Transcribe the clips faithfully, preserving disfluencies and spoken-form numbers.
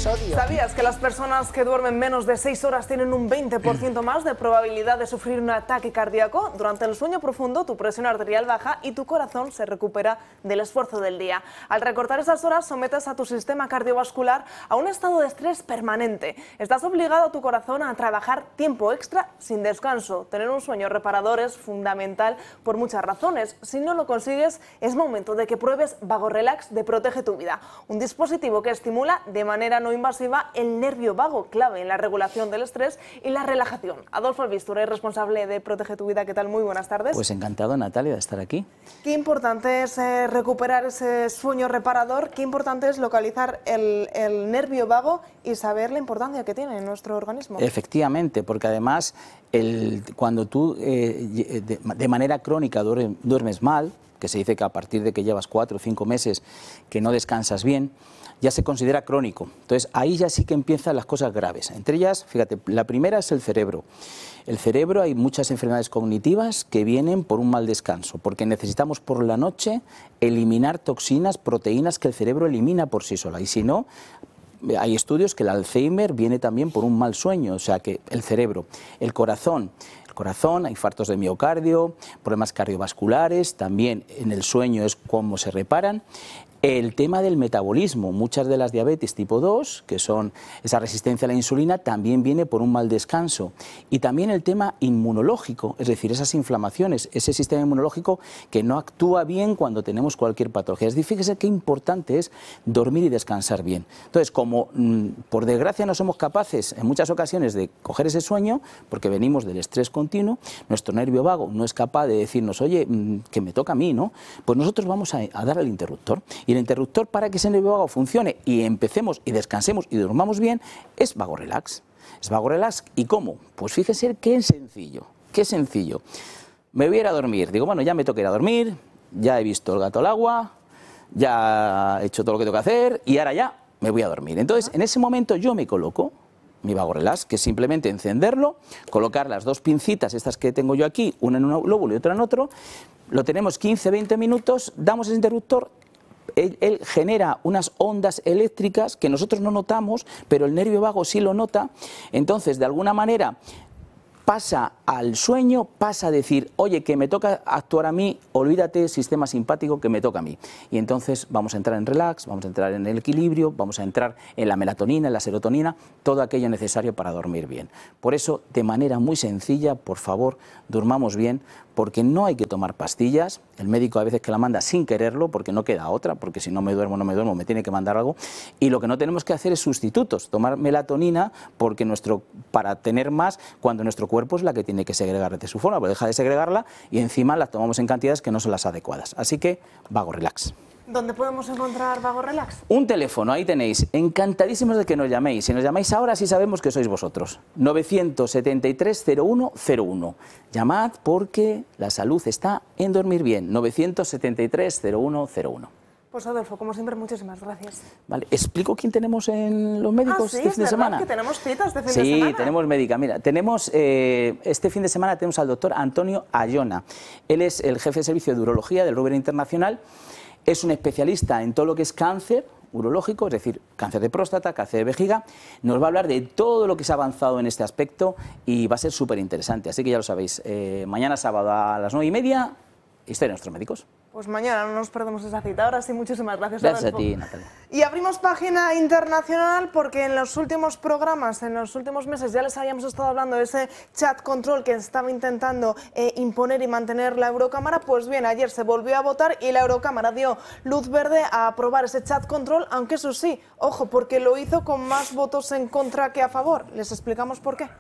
episodio. ¿Sabías que las personas que duermen menos de seis horas tienen un veinte por ciento más de probabilidad de sufrir un ataque cardíaco? Durante el sueño profundo, tu presión arterial baja y tu corazón se recupera del esfuerzo del día. Al recortar esas horas, sometes a tu sistema cardiovascular a un estado de estrés permanente. Estás obligado a tu corazón a trabajar tiempo extra sin descanso. Tener un sueño reparador es fundamental por muchas razones. Si no lo consigues, es momento de que pruebes VagoRelax de Protege tu Vida, un dispositivo que estimula de manera no invasiva el nervio vago, clave en la regulación del estrés y la relajación. Adolfo Albistura, responsable de Protege tu Vida, ¿qué tal? Muy buenas tardes. Pues encantado, Natalia, de estar aquí. Qué importante es eh, recuperar ese sueño reparador, qué importante es localizar el, el nervio vago y saber la importancia que tiene en nuestro organismo. Efectivamente, porque además el, cuando tú eh, de, de manera crónica duermes mal, que se dice que a partir de que llevas cuatro o cinco meses que no descansas bien, ya se considera crónico. Entonces ahí ya sí que empiezan las cosas graves. Entre ellas, fíjate, la primera es el cerebro. El cerebro, hay muchas enfermedades cognitivas que vienen por un mal descanso, porque necesitamos por la noche eliminar toxinas, proteínas que el cerebro elimina por sí sola, y si no, hay estudios que el Alzheimer viene también por un mal sueño, o sea que el cerebro, el corazón, el corazón, infartos de miocardio, problemas cardiovasculares, también en el sueño es cómo se reparan. El tema del metabolismo, muchas de las diabetes tipo dos, que son esa resistencia a la insulina, también viene por un mal descanso. Y también el tema inmunológico, es decir, esas inflamaciones, ese sistema inmunológico que no actúa bien cuando tenemos cualquier patología. Es decir, fíjese qué importante es dormir y descansar bien. Entonces, como mmm, por desgracia no somos capaces en muchas ocasiones de coger ese sueño, porque venimos del estrés continuo, nuestro nervio vago no es capaz de decirnos, oye, mmm, que me toca a mí, ¿no? Pues nosotros vamos a, a dar al interruptor. Y el interruptor para que ese nervio vago funcione y empecemos y descansemos y durmamos bien es VagoRelax. Es VagoRelax. ¿Y cómo? Pues fíjese qué sencillo, qué sencillo. Me voy a ir a dormir. Digo, bueno, ya me toca ir a dormir, ya he visto el gato al agua, ya he hecho todo lo que tengo que hacer y ahora ya me voy a dormir. Entonces, en ese momento yo me coloco mi VagoRelax, que es simplemente encenderlo, colocar las dos pincitas, estas que tengo yo aquí, una en un lóbulo y otra en otro, lo tenemos quince a veinte minutos, damos ese interruptor. Él, él genera unas ondas eléctricas que nosotros no notamos, pero el nervio vago sí lo nota. Entonces, de alguna manera, pasa al sueño, pasa a decir, oye, que me toca actuar a mí, olvídate, sistema simpático, que me toca a mí. Y entonces vamos a entrar en relax, vamos a entrar en el equilibrio, vamos a entrar en la melatonina, en la serotonina, todo aquello necesario para dormir bien. Por eso, de manera muy sencilla, por favor, durmamos bien, porque no hay que tomar pastillas. El médico a veces que la manda sin quererlo, porque no queda otra, porque si no me duermo, no me duermo, me tiene que mandar algo. Y lo que no tenemos que hacer es sustitutos, tomar melatonina, porque nuestro, para tener más, cuando nuestro cuerpo es la que tiene que segregar de su forma, pero deja de segregarla y encima la tomamos en cantidades que no son las adecuadas. Así que, VagoRelax. ¿Dónde podemos encontrar VagoRelax? Un teléfono, ahí tenéis, encantadísimos de que nos llaméis. Si nos llamáis ahora, sí sabemos que sois vosotros. novecientos setenta y tres cero uno cero uno. Llamad porque la salud está en dormir bien. novecientos setenta y tres cero uno cero uno. Pues Adolfo, como siempre, muchísimas gracias. Vale, ¿explico quién tenemos en los médicos ah, sí, este fin de semana? Que tenemos citas este fin sí, de semana. Sí, tenemos médica. Mira, tenemos eh, este fin de semana tenemos al doctor Antonio Ayona. Él es el jefe de servicio de urología del Ruber Internacional. Es un especialista en todo lo que es cáncer urológico, es decir, cáncer de próstata, cáncer de vejiga. Nos va a hablar de todo lo que se ha avanzado en este aspecto y va a ser súper interesante. Así que ya lo sabéis, eh, mañana sábado a las nueve y media, Historia de nuestros médicos. Pues mañana no nos perdemos esa cita. Ahora sí, muchísimas gracias. Gracias Adolfo. a ti, Natalia. Y abrimos página internacional porque en los últimos programas, en los últimos meses, ya les habíamos estado hablando de ese chat control que estaba intentando eh, imponer y mantener la Eurocámara. Pues bien, ayer se volvió a votar y la Eurocámara dio luz verde a aprobar ese chat control, aunque eso sí, ojo, porque lo hizo con más votos en contra que a favor. Les explicamos por qué.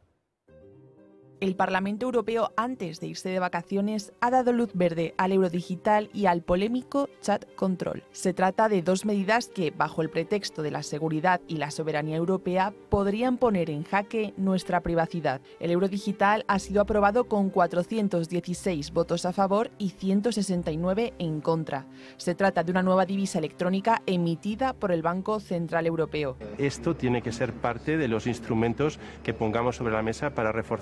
El Parlamento Europeo, antes de irse de vacaciones, ha dado luz verde al eurodigital y al polémico chat control. Se trata de dos medidas que, bajo el pretexto de la seguridad y la soberanía europea, podrían poner en jaque nuestra privacidad. El eurodigital ha sido aprobado con cuatrocientos dieciséis votos a favor y ciento sesenta y nueve en contra. Se trata de una nueva divisa electrónica emitida por el Banco Central Europeo. Esto tiene que ser parte de los instrumentos que pongamos sobre la mesa para reforzar ese rol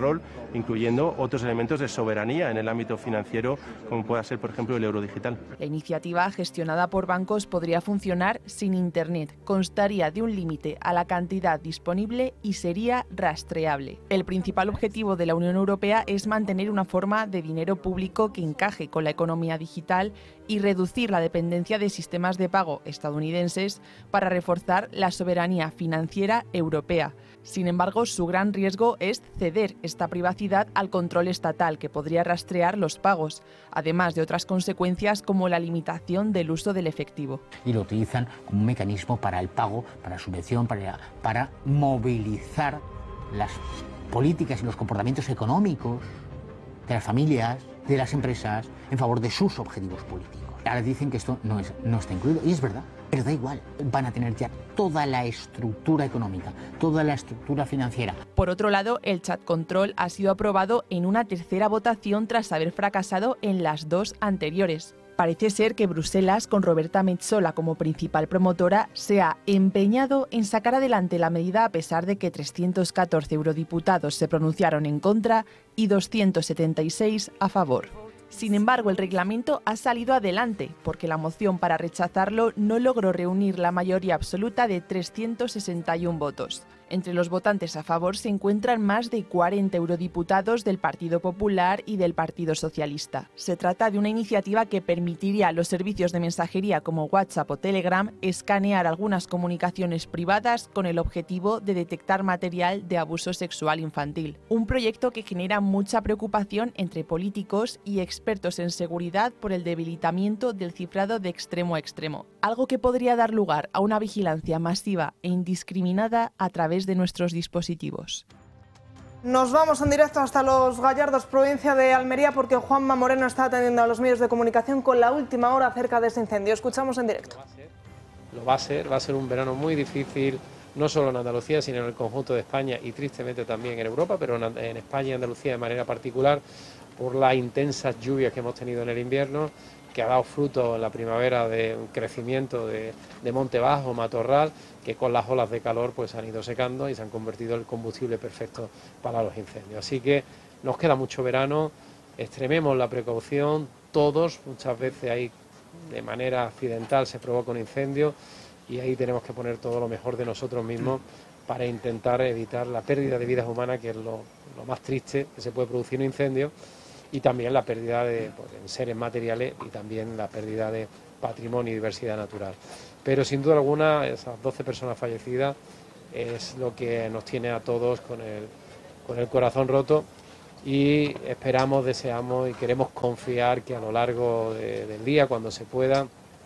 control, incluyendo otros elementos de soberanía en el ámbito financiero, como pueda ser, por ejemplo, el euro digital. La iniciativa, gestionada por bancos, podría funcionar sin Internet, constaría de un límite a la cantidad disponible y sería rastreable. El principal objetivo de la Unión Europea es mantener una forma de dinero público que encaje con la economía digital y reducir la dependencia de sistemas de pago estadounidenses para reforzar la soberanía financiera europea. Sin embargo, su gran riesgo es ceder esta privacidad al control estatal, que podría rastrear los pagos, además de otras consecuencias como la limitación del uso del efectivo. Y lo utilizan como un mecanismo para el pago, para subvención, para, para movilizar las políticas y los comportamientos económicos de las familias, de las empresas, en favor de sus objetivos políticos. Ahora dicen que esto no, es, no está incluido, y es verdad, pero da igual. Van a tener ya toda la estructura económica, toda la estructura financiera. Por otro lado, el chat control ha sido aprobado en una tercera votación tras haber fracasado en las dos anteriores. Parece ser que Bruselas, con Roberta Metsola como principal promotora, se ha empeñado en sacar adelante la medida a pesar de que trescientos catorce eurodiputados se pronunciaron en contra y doscientos setenta y seis a favor. Sin embargo, el reglamento ha salido adelante, porque la moción para rechazarlo no logró reunir la mayoría absoluta de trescientos sesenta y uno votos. Entre los votantes a favor se encuentran más de cuarenta eurodiputados del Partido Popular y del Partido Socialista. Se trata de una iniciativa que permitiría a los servicios de mensajería como WhatsApp o Telegram escanear algunas comunicaciones privadas con el objetivo de detectar material de abuso sexual infantil. Un proyecto que genera mucha preocupación entre políticos y expertos en seguridad por el debilitamiento del cifrado de extremo a extremo, algo que podría dar lugar a una vigilancia masiva e indiscriminada a través de nuestros dispositivos. Nos vamos en directo hasta Los Gallardos, provincia de Almería, porque Juanma Moreno está atendiendo a los medios de comunicación con la última hora acerca de ese incendio. Escuchamos en directo. Lo va a ser, va a ser un verano muy difícil, no solo en Andalucía, sino en el conjunto de España y tristemente también en Europa, pero en España y Andalucía de manera particular, por las intensas lluvias que hemos tenido en el invierno, que ha dado fruto en la primavera de un crecimiento de, de monte bajo, matorral, que con las olas de calor pues han ido secando y se han convertido en el combustible perfecto para los incendios. Así que nos queda mucho verano, extrememos la precaución, todos, muchas veces ahí de manera accidental se provoca un incendio y ahí tenemos que poner todo lo mejor de nosotros mismos para intentar evitar la pérdida de vidas humanas, que es lo, lo más triste que se puede producir un incendio, y también la pérdida de pues, seres materiales y también la pérdida de patrimonio y diversidad natural. Pero sin duda alguna esas doce personas fallecidas es lo que nos tiene a todos con el, con el corazón roto, y esperamos, deseamos y queremos confiar que a lo largo de, del día, cuando se pueda,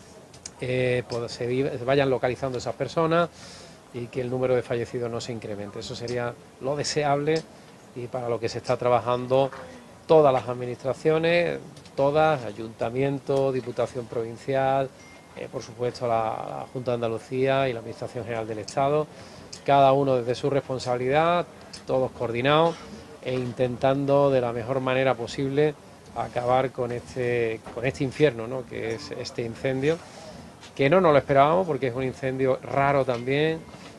eh, pues se, se vayan localizando esas personas y que el número de fallecidos no se incremente. Eso sería lo deseable y para lo que se está trabajando todas las administraciones, todas, Ayuntamiento, Diputación Provincial, eh, por supuesto la, la Junta de Andalucía y la Administración General del Estado, cada uno desde su responsabilidad, todos coordinados e intentando de la mejor manera posible acabar con este, con este infierno, ¿no?, que es este incendio, que no nos lo esperábamos porque es un incendio raro también.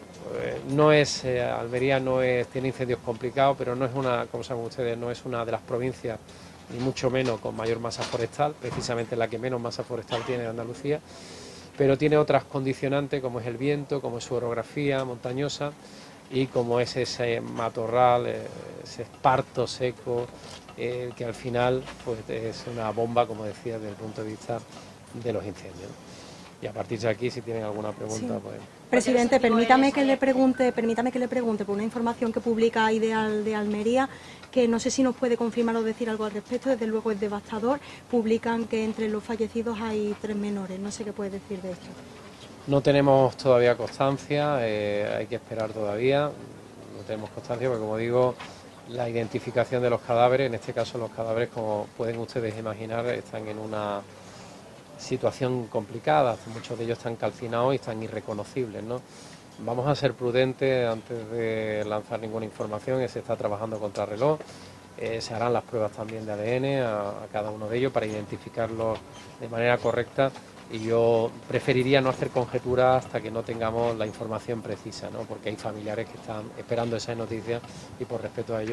No es, eh, Almería no es, tiene incendios complicados, pero no es una, como saben ustedes, no es una de las provincias, ni mucho menos con mayor masa forestal, precisamente la que menos masa forestal tiene de Andalucía, pero tiene otras condicionantes como es el viento, como es su orografía montañosa y como es ese matorral, eh, ese esparto seco, eh, que al final pues, es una bomba, como decía, desde el punto de vista de los incendios. Y a partir de aquí, si tienen alguna pregunta, sí. pues... Presidente, permítame que le pregunte, permítame que le pregunte por una información que publica Ideal de Almería, que no sé si nos puede confirmar o decir algo al respecto, desde luego es devastador. Publican que entre los fallecidos hay tres menores, no sé qué puede decir de esto. No tenemos todavía constancia, eh, hay que esperar todavía, no tenemos constancia porque, como digo, la identificación de los cadáveres, en este caso los cadáveres, como pueden ustedes imaginar, están en una situación complicada, muchos de ellos están calcinados y están irreconocibles, ¿no? Vamos a ser prudentes antes de lanzar ninguna información, se está trabajando contra reloj, eh, se harán las pruebas también de A D N a, a cada uno de ellos para identificarlos de manera correcta, y yo preferiría no hacer conjeturas hasta que no tengamos la información precisa, ¿no?, porque hay familiares que están esperando esas noticias y por respeto a ellos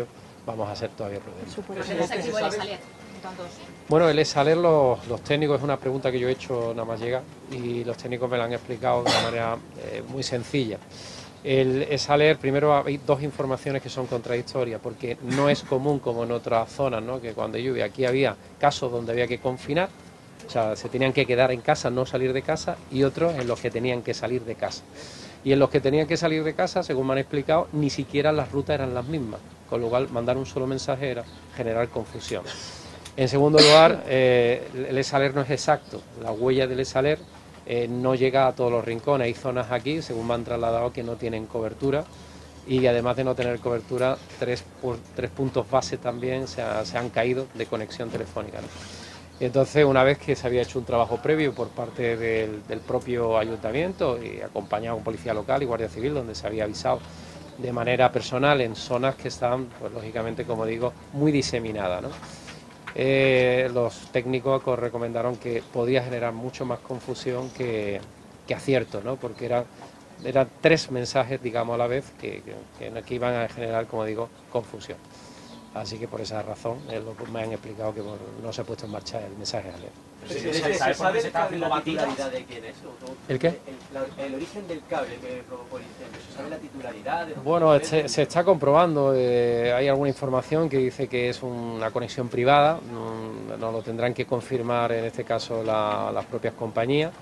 vamos a ser todavía prudentes. ¿Pero se desactivó el E-Saler? Bueno, el E-Saler, los, los técnicos, es una pregunta que yo he hecho nada más llegar y los técnicos me la han explicado de una manera eh, muy sencilla. El E-Saler, primero hay dos informaciones que son contradictorias, porque no es común como en otras zonas, ¿no?, que cuando llueve, aquí había casos donde había que confinar, o sea, se tenían que quedar en casa, no salir de casa, y otros en los que tenían que salir de casa. Y en los que tenían que salir de casa, según me han explicado, ni siquiera las rutas eran las mismas, con lo cual mandar un solo mensaje era generar confusión. En segundo lugar, eh, el E-Saler no es exacto, la huella del E-Saler eh, no llega a todos los rincones, hay zonas aquí, según me han trasladado, que no tienen cobertura, y además de no tener cobertura, tres, tres puntos base también se, ha, se han caído de conexión telefónica, ¿no? Entonces, una vez que se había hecho un trabajo previo por parte del, del propio ayuntamiento y acompañado con policía local y guardia civil, donde se había avisado de manera personal en zonas que están, pues lógicamente, como digo, muy diseminadas, ¿no? Eh, los técnicos recomendaron que podía generar mucho más confusión que, que acierto, ¿no?, porque eran, eran tres mensajes, digamos, a la vez que, que, que iban a generar, como digo, confusión. Así que por esa razón eh, lo, me han explicado que bueno, no se ha puesto en marcha el mensaje de alerta. ¿Se sabe por qué se está haciendo la titularidad de quién es? ¿El qué? El, el, el origen del cable que provocó el incendio. ¿Se sabe la titularidad? De bueno, este, se está comprobando. Eh, hay alguna información que dice que es una conexión privada. No, no lo tendrán que confirmar en este caso la, las propias compañías.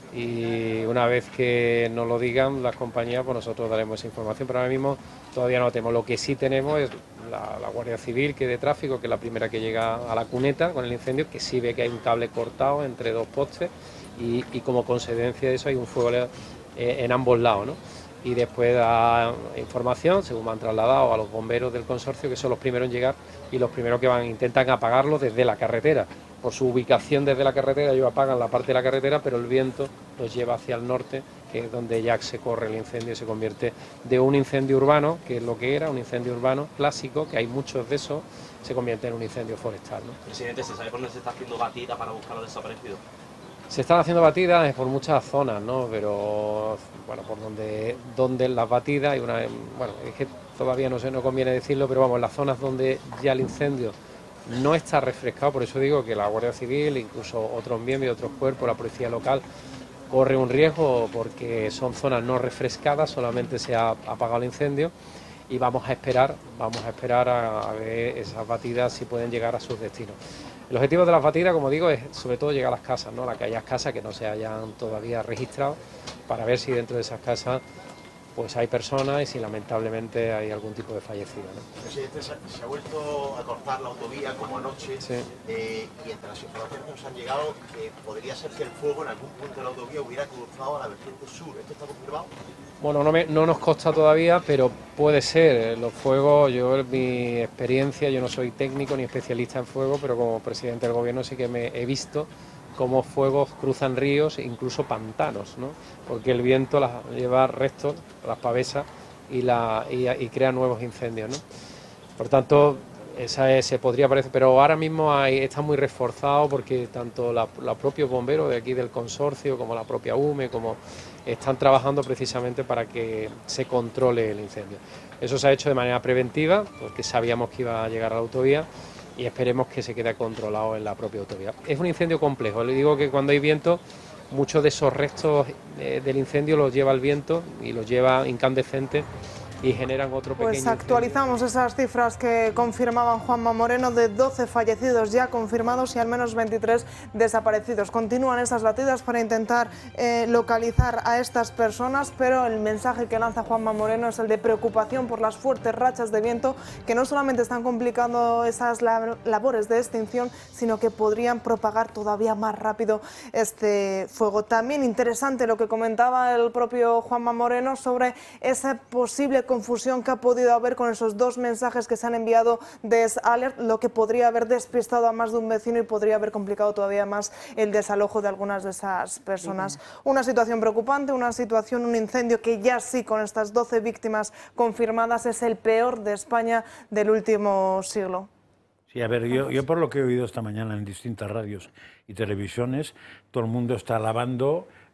Y una vez que nos lo digan las compañías, pues nosotros daremos esa información, pero ahora mismo todavía no lo tenemos. Lo que sí tenemos es la, la Guardia Civil, que de tráfico, que es la primera que llega a la cuneta con el incendio, que sí ve que hay un cable cortado entre dos postes y, y como consecuencia de eso hay un fuego eh, en ambos lados, ¿no? Y después da información, según me han trasladado, a los bomberos del consorcio, que son los primeros en llegar y los primeros que van intentan apagarlo desde la carretera. Por su ubicación desde la carretera, ellos apagan la parte de la carretera, pero el viento los lleva hacia el norte, que es donde ya se corre el incendio y se convierte de un incendio urbano, que es lo que era, un incendio urbano clásico, que hay muchos de esos, se convierte en un incendio forestal, ¿no? Presidente, ¿se sabe por dónde se está haciendo batida para buscar a los desaparecidos? Se están haciendo batidas por muchas zonas, ¿no? Pero bueno, por donde, donde las batidas, hay una, bueno, es que todavía no sé, no conviene decirlo, pero vamos, en las zonas donde ya el incendio no está refrescado, por eso digo que la Guardia Civil, incluso otros miembros, otros cuerpos, la policía local, corre un riesgo porque son zonas no refrescadas, solamente se ha apagado el incendio y vamos a esperar, vamos a esperar a, a ver esas batidas si pueden llegar a sus destinos. El objetivo de las batidas, como digo, es sobre todo llegar a las casas, ¿no? A aquellas casas que no se hayan todavía registrado, para ver si dentro de esas casas pues hay personas y si lamentablemente hay algún tipo de fallecido, ¿no? Presidente, se ha vuelto a cortar la autovía como anoche, sí. eh, y entre las informaciones que nos han llegado, eh, podría ser que el fuego en algún punto de la autovía hubiera cruzado a la vertiente sur. ¿Esto está confirmado? Bueno, no, me, no nos consta todavía, pero puede ser. Los fuegos, yo en mi experiencia, yo no soy técnico ni especialista en fuego, pero como presidente del gobierno sí que me he visto cómo fuegos cruzan ríos e incluso pantanos, ¿no? Porque el viento las lleva restos, las pavesas y, la, y, y crea nuevos incendios, ¿no? Por tanto, esa es, se podría parecer, pero ahora mismo hay, está muy reforzado porque tanto la, los propios bomberos de aquí del consorcio como la propia U M E como están trabajando precisamente para que se controle el incendio. Eso se ha hecho de manera preventiva porque sabíamos que iba a llegar a la autovía y esperemos que se quede controlado en la propia autovía. Es un incendio complejo, le digo que cuando hay viento, muchos de esos restos eh, del incendio los lleva el viento y los lleva incandescentes y generan otro pequeño Pues actualizamos incendio. Esas cifras que confirmaban Juanma Moreno, de doce fallecidos ya confirmados y al menos veintitrés desaparecidos. Continúan estas batidas para intentar eh, localizar a estas personas, pero el mensaje que lanza Juanma Moreno es el de preocupación por las fuertes rachas de viento que no solamente están complicando esas labores de extinción, sino que podrían propagar todavía más rápido este fuego. También interesante lo que comentaba el propio Juanma Moreno sobre esa posible confusión que ha podido haber con esos dos mensajes que se han enviado de E-Saler, lo que podría haber despistado a más de un vecino y podría haber complicado todavía más el desalojo de algunas de esas personas. Una situación preocupante, una situación, un incendio que ya sí, con estas doce víctimas confirmadas, es el peor de España del último siglo. Sí, a ver, yo, yo por lo que he oído esta mañana en distintas radios y televisiones, todo el mundo está alabando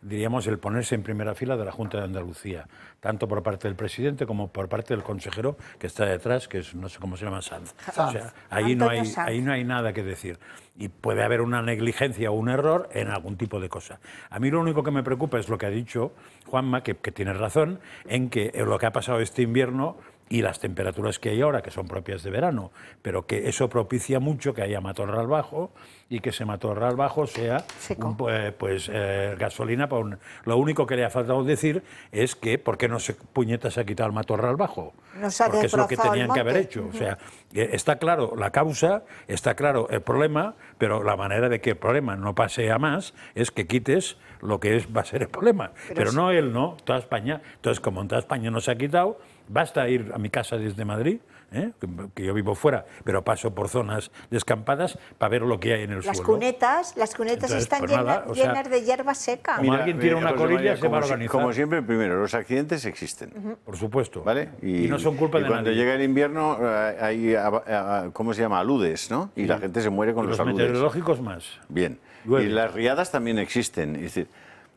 diríamos, el ponerse en primera fila de la Junta de Andalucía, tanto por parte del presidente como por parte del consejero que está detrás, que es, no sé cómo se llama, Sanz. O sea, ahí no, hay, ahí no hay nada que decir. Y puede haber una negligencia o un error en algún tipo de cosa. A mí lo único que me preocupa es lo que ha dicho Juanma, que, que tiene razón, en que lo que ha pasado este invierno y las temperaturas que hay ahora, que son propias de verano, pero que eso propicia mucho que haya matorral bajo y que ese matorral bajo sea un, pues, pues eh, gasolina. Para un... Lo único que le ha faltado decir es que ¿por qué no se puñeta se ha quitado el matorral bajo? Nos ha Porque es lo que tenían que haber hecho. Uh-huh. O sea, está claro la causa, está claro el problema, pero la manera de que el problema no pase a más es que quites lo que es, va a ser el problema. Pero, pero no él, no, toda España. Entonces, como en toda España no se ha quitado, basta ir a mi casa desde Madrid, ¿eh? que, que yo vivo fuera, pero paso por zonas descampadas para ver lo que hay en el las suelo. Cunetas, las cunetas Entonces, están pues llenas, nada, o sea, llenas de hierba seca. Como alguien tiene una José corilla, María, se va a como, organizar. como siempre, primero, los accidentes existen. Uh-huh. Por supuesto. ¿Vale? Y, y no son culpa y de cuando nadie. llega el invierno, eh, hay, a, a, ¿cómo se llama? Aludes, ¿no? Y sí. La gente se muere con y los, los aludes. meteorológicos más. Bien. Llueve. Y las riadas también existen. Es decir,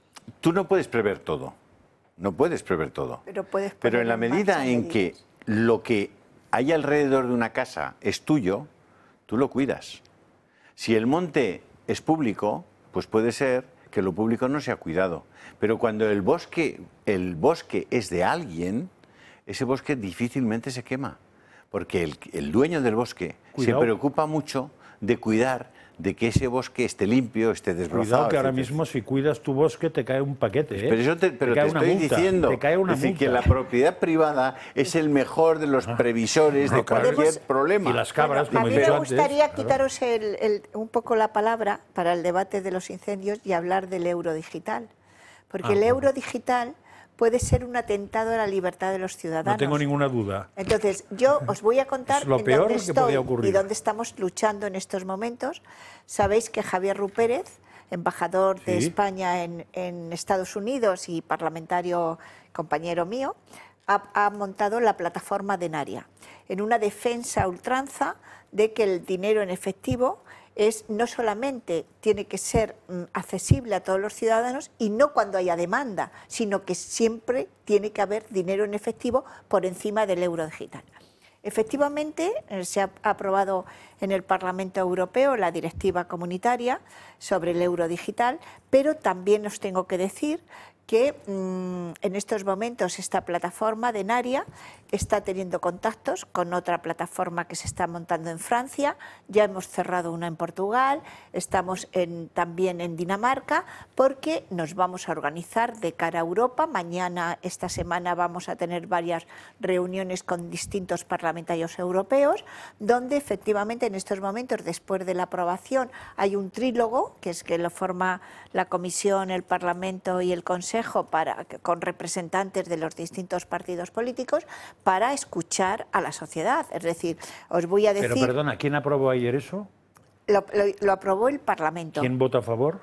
tú no puedes prever todo. No puedes prever todo. Pero, puedes Pero en la en medida en que lo que hay alrededor de una casa es tuyo, tú lo cuidas. Si el monte es público, pues puede ser que lo público no sea cuidado. Pero cuando el bosque, el bosque es de alguien, ese bosque difícilmente se quema. Porque el, el dueño del bosque Cuidado. se preocupa mucho de cuidar de que ese bosque esté limpio, esté desbrozado. Cuidado que ahora etcétera. mismo si cuidas tu bosque te cae un paquete, ¿eh? Pero, eso te, pero te, te, cae te estoy multa, diciendo te cae una es decir, multa. que la propiedad privada es el mejor de los previsores no, de cualquier podemos, problema. Y las cabras, bueno, como a mí he dicho me gustaría antes, quitaros el, el, un poco la palabra para el debate de los incendios y hablar del euro digital. Porque ah, el euro digital puede ser un atentado a la libertad de los ciudadanos. No tengo ninguna duda. Entonces, yo os voy a contar es lo en peor dónde que estoy podía ocurrir. y dónde estamos luchando en estos momentos. Sabéis que Javier Rupérez, embajador de sí. España en, en Estados Unidos y parlamentario compañero mío, ha, ha montado la plataforma Denaria, en una defensa a ultranza de que el dinero en efectivo es no solamente tiene que ser mm, accesible a todos los ciudadanos y no cuando haya demanda, sino que siempre tiene que haber dinero en efectivo por encima del euro digital. Efectivamente, se ha aprobado en el Parlamento Europeo la directiva comunitaria sobre el euro digital, pero también os tengo que decir que mmm, en estos momentos esta plataforma Denaria está teniendo contactos con otra plataforma que se está montando en Francia, ya hemos cerrado una en Portugal, estamos en, también en Dinamarca, porque nos vamos a organizar de cara a Europa. Mañana, esta semana, vamos a tener varias reuniones con distintos parlamentarios europeos, donde efectivamente en estos momentos, después de la aprobación, hay un trílogo, que es que lo forma la Comisión, el Parlamento y el Consejo, Para, con representantes de los distintos partidos políticos, para escuchar a la sociedad. Es decir, os voy a decir... Pero perdona, ¿quién aprobó ayer eso? Lo, lo, lo aprobó el Parlamento. ¿Quién vota a favor?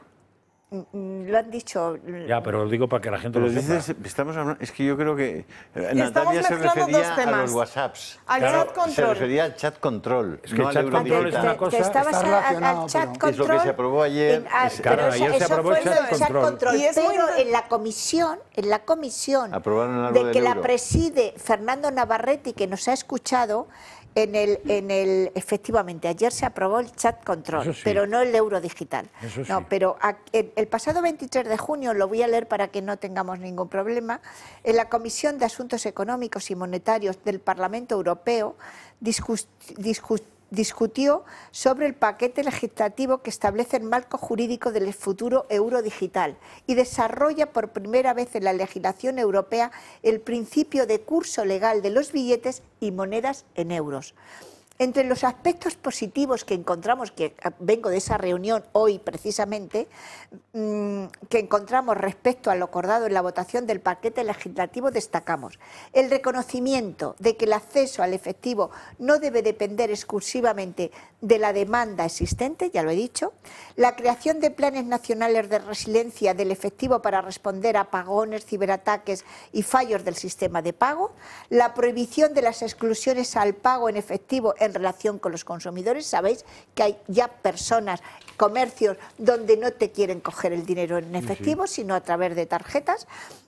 Lo han dicho... Ya, pero lo digo para que la gente pero lo sepa. Dices, estamos hablando, es que yo creo que Estamos Natalia se refería a los WhatsApps. Al claro, chat control. Se refería al chat control. Es que no el chat control es una cosa... Te estabas está relacionado, al chat control. Es lo que se aprobó ayer. En, a, es, claro, pero ayer eso, se aprobó eso el chat, chat control. control. Y es pero muy... en la comisión, en la comisión Aprobaron algo de del que euro. la preside Fernando Navarrete, que nos ha escuchado, en el, en el, efectivamente, ayer se aprobó el chat control, sí. pero no el euro digital. Eso no, sí. pero a, el, el pasado veintitrés de junio, lo voy a leer para que no tengamos ningún problema, en la Comisión de Asuntos Económicos y Monetarios del Parlamento Europeo discus, discus, discutió sobre el paquete legislativo que establece el marco jurídico del futuro euro digital y desarrolla por primera vez en la legislación europea el principio de curso legal de los billetes y monedas en euros. Entre los aspectos positivos que encontramos, que vengo de esa reunión hoy precisamente, mmm, que encontramos respecto a lo acordado en la votación del paquete legislativo, destacamos el reconocimiento de que el acceso al efectivo no debe depender exclusivamente de la demanda existente, ya lo he dicho, la creación de planes nacionales de resiliencia del efectivo para responder a apagones, ciberataques y fallos del sistema de pago, la prohibición de las exclusiones al pago en efectivo en relación con los consumidores. Sabéis que hay ya personas, comercios, donde no te quieren coger el dinero en efectivo, sí, sí. sino a través de tarjetas.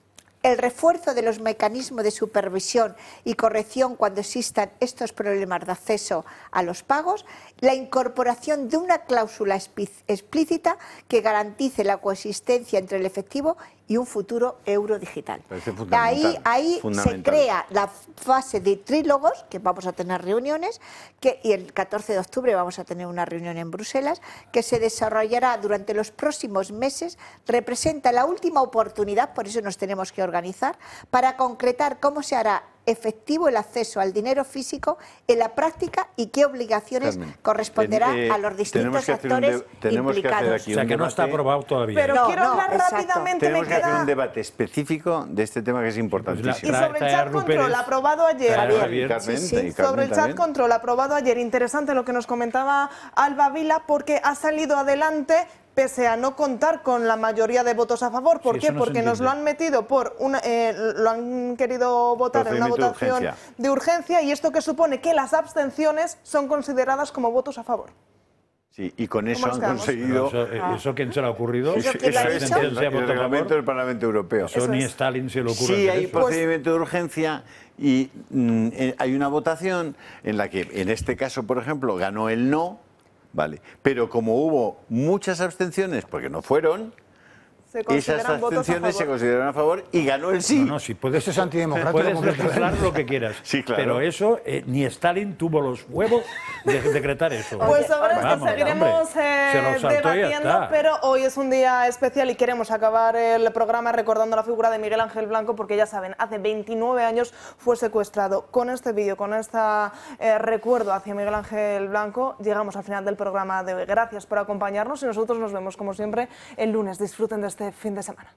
El refuerzo de los mecanismos de supervisión y corrección cuando existan estos problemas de acceso a los pagos, la incorporación de una cláusula explícita que garantice la coexistencia entre el efectivo y un futuro euro digital. Ahí, ahí se crea la fase de trílogos, que vamos a tener reuniones, que, y el catorce de octubre vamos a tener una reunión en Bruselas, que se desarrollará durante los próximos meses, representa la última oportunidad, por eso nos tenemos que organizar, para concretar cómo se hará efectivo el acceso al dinero físico en la práctica y qué obligaciones Carmen, corresponderá en, eh, a los distintos actores tenemos implicados. Que hacer aquí o sea, un que no está aprobado todavía. Pero no, quiero no, hablar exacto. rápidamente. Tenemos que hacer un debate específico de este tema que es importantísimo. Y sobre el chat control aprobado ayer. Javier, Carmen, sí, sí. Sobre el chat también. control aprobado ayer. Interesante lo que nos comentaba Alba Vila, porque ha salido adelante pese a no contar con la mayoría de votos a favor. ¿Por sí, qué? No Porque nos lo han metido por una, eh, lo han querido votar en una votación de urgencia. de urgencia, y esto que supone que las abstenciones son consideradas como votos a favor. Sí, y con eso han conseguido... Eso, eh, ¿Eso quién se le ha ocurrido? ¿Eso eso es el, el reglamento del Parlamento Europeo. Eso, eso ni es. Stalin se le ocurre. Sí, hay eso. procedimiento de urgencia y mm, hay una votación en la que, en este caso, por ejemplo, ganó el no. Vale, pero como hubo muchas abstenciones, porque no fueron, esas abstenciones se consideran a favor y ganó el sí. No, no, si puedes ser antidemocrático, puedes legislar lo que quieras. Sí, claro. Pero eso, eh, ni Stalin tuvo los huevos de decretar eso. Pues sobre esto seguiremos eh, debatiendo, pero hoy es un día especial y queremos acabar el programa recordando la figura de Miguel Ángel Blanco, porque ya saben, hace veintinueve años fue secuestrado. Con este vídeo, con este eh, recuerdo hacia Miguel Ángel Blanco, llegamos al final del programa de hoy. Gracias por acompañarnos y nosotros nos vemos, como siempre, el lunes. Disfruten de este fin de semana.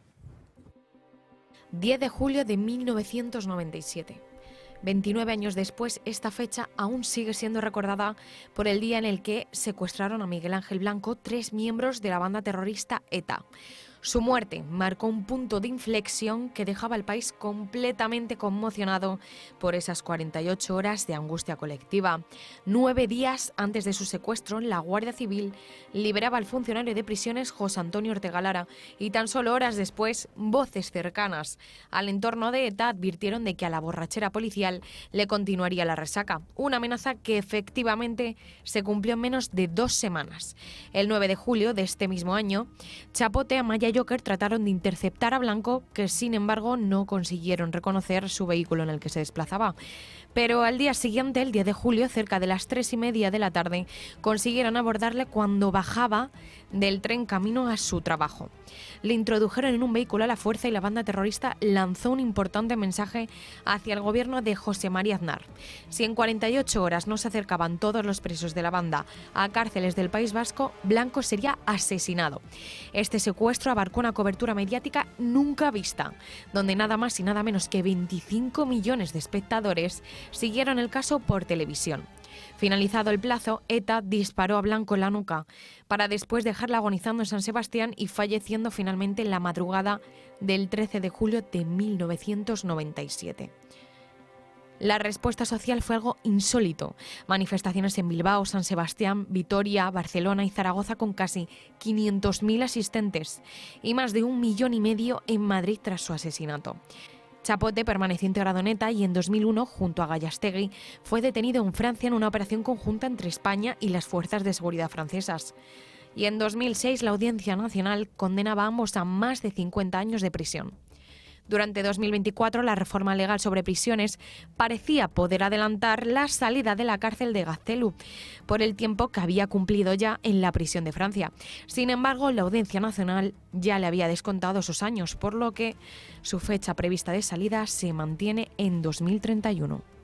diez de julio de mil novecientos noventa y siete. veintinueve años después, esta fecha aún sigue siendo recordada por el día en el que secuestraron a Miguel Ángel Blanco tres miembros de la banda terrorista ETA. Su muerte marcó un punto de inflexión que dejaba al país completamente conmocionado por esas cuarenta y ocho horas de angustia colectiva. Nueve días antes de su secuestro, la Guardia Civil liberaba al funcionario de prisiones José Antonio Ortega Lara, y tan solo horas después, voces cercanas al entorno de ETA advirtieron de que a la borrachera policial le continuaría la resaca. Una amenaza que efectivamente se cumplió en menos de dos semanas. El nueve de julio de este mismo año, Chapote, Amaya y Joker trataron de interceptar a Blanco, que sin embargo no consiguieron reconocer su vehículo en el que se desplazaba. Pero al día siguiente, el diez de julio, cerca de las tres y media de la tarde, consiguieron abordarle cuando bajaba del tren camino a su trabajo. Le introdujeron en un vehículo a la fuerza y la banda terrorista lanzó un importante mensaje hacia el gobierno de José María Aznar. Si en cuarenta y ocho horas no se acercaban todos los presos de la banda a cárceles del País Vasco, Blanco sería asesinado. Este secuestro abarcó una cobertura mediática nunca vista, donde nada más y nada menos que veinticinco millones de espectadores siguieron el caso por televisión. Finalizado el plazo, ETA disparó a Blanco en la nuca para después dejarla agonizando en San Sebastián y falleciendo finalmente en la madrugada del trece de julio de mil novecientos noventa y siete. La respuesta social fue algo insólito. Manifestaciones en Bilbao, San Sebastián, Vitoria, Barcelona y Zaragoza con casi quinientos mil asistentes y más de un millón y medio en Madrid tras su asesinato. Chapote permaneció integrado en ETA y en dos mil uno, junto a Gallastegui, fue detenido en Francia en una operación conjunta entre España y las fuerzas de seguridad francesas. Y en dos mil seis la Audiencia Nacional condenaba a ambos a más de cincuenta años de prisión. Durante dos mil veinticuatro, la reforma legal sobre prisiones parecía poder adelantar la salida de la cárcel de Gaztelu, por el tiempo que había cumplido ya en la prisión de Francia. Sin embargo, la Audiencia Nacional ya le había descontado esos años, por lo que su fecha prevista de salida se mantiene en dos mil treinta y uno.